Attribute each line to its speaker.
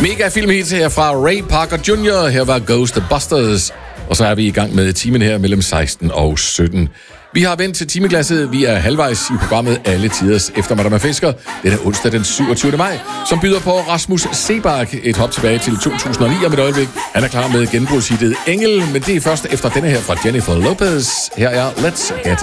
Speaker 1: Mega filmhit her fra Ray Parker Jr. Her var Ghostbusters. Og så er vi i gang med timen her mellem 16 og 17. Vi har vendt til timeglasset. Vi er halvvejs i programmet Alle Tiders Eftermiddag med Fisker. Det er onsdag den 27. maj, som byder på Rasmus Seebach. Et hop tilbage til 2009 om et øjeblik. Han er klar med genbrudshittet Engel, men det er først efter denne her fra Jennifer Lopez. Her er Let's Get